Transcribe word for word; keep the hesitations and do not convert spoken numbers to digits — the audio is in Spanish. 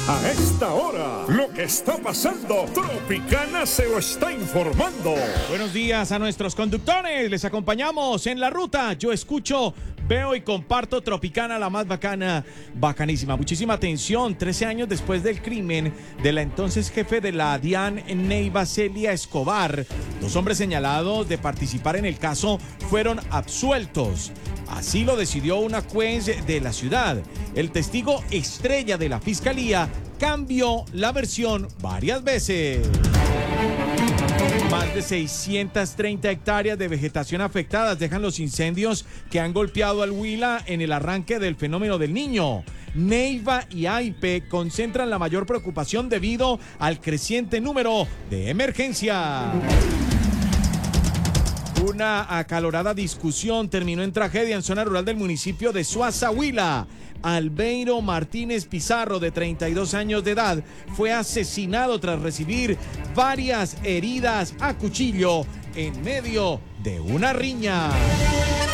A esta hora, lo que está pasando, Tropicana se lo está informando. Buenos días a nuestros conductores, les acompañamos en la ruta. Yo escucho, veo y comparto Tropicana, la más bacana, bacanísima. Muchísima atención, trece años después del crimen de la entonces jefe de la DIAN, Neiva Celia Escobar, dos hombres señalados de participar en el caso fueron absueltos. Así lo decidió una juez de la ciudad. El testigo estrella de la fiscalía cambió la versión varias veces. Más de seiscientas treinta hectáreas de vegetación afectadas dejan los incendios que han golpeado al Huila en el arranque del fenómeno del Niño. Neiva y Aipe concentran la mayor preocupación debido al creciente número de emergencias. Una acalorada discusión terminó en tragedia en zona rural del municipio de Suaza, Huila. Albeiro Martínez Pizarro, de treinta y dos años de edad, fue asesinado tras recibir varias heridas a cuchillo en medio de una riña.